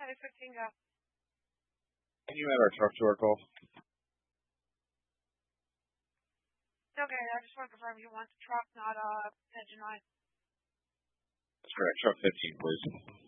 Highway 15 go. Can you add our truck to our call? Okay, I just want to confirm you want the truck, not engine 9. That's correct. Truck 15, please.